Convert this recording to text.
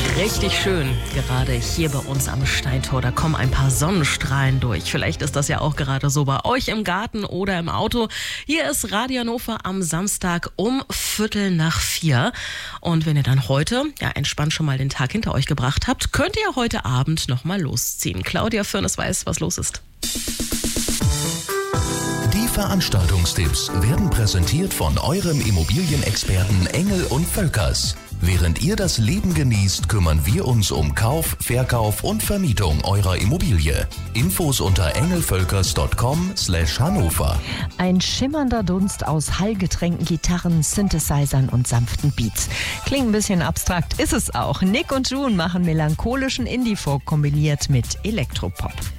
Richtig schön, gerade hier bei uns am Steintor. Da kommen ein paar Sonnenstrahlen durch. Vielleicht ist das ja auch gerade so bei euch im Garten oder im Auto. Hier ist Radio Hannover am Samstag um 3:45. Und wenn ihr dann heute entspannt schon mal den Tag hinter euch gebracht habt, könnt ihr heute Abend nochmal losziehen. Claudia Firnes weiß, was los ist. Die Veranstaltungstipps werden präsentiert von eurem Immobilienexperten Engel und Völkers. Während ihr das Leben genießt, kümmern wir uns um Kauf, Verkauf und Vermietung eurer Immobilie. Infos unter engelvölkers.com/Hannover. Ein schimmernder Dunst aus hallgetränkten Gitarren, Synthesizern und sanften Beats. Klingt ein bisschen abstrakt, ist es auch. Nick und June machen melancholischen Indie-Folk kombiniert mit Elektropop.